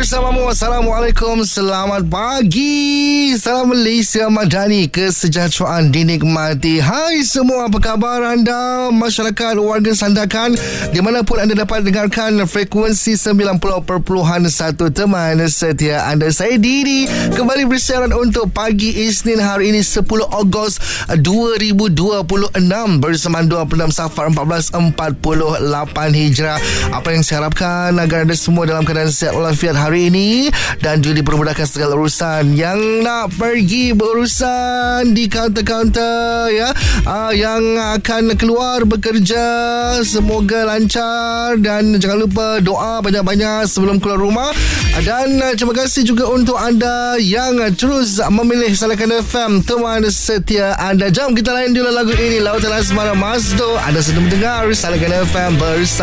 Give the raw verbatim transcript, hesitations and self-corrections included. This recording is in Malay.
bersamamu. Assalamualaikum, selamat pagi. Salam Malaysia Madani, kesejahteraan dinikmati. Hai semua, apa khabar anda, masyarakat warga Sandakan, dimanapun anda dapat dengarkan frekuensi sembilan puluh perpuluhan satu teman setia anda. Saya Didi kembali bersiaran untuk pagi Isnin hari ini sepuluh Ogos dua ribu dua puluh enam bersama dua puluh enam Safar empat belas empat puluh lapan Hijrah. Apa yang saya harapkan agar anda semua dalam keadaan sihat walafiat hari ini dan juga dipermudahkan segala urusan. Yang nak pergi berurusan di kaunter-kaunter ya, uh, yang akan keluar bekerja, semoga lancar dan jangan lupa doa banyak-banyak sebelum keluar rumah. Dan uh, terima kasih juga untuk anda yang uh, terus memilih Salakan F M, teman setia anda. Jom kita lain dulu lagu ini, Lautan Asmara Masdo. Anda sedang mendengar Salakan F M bersama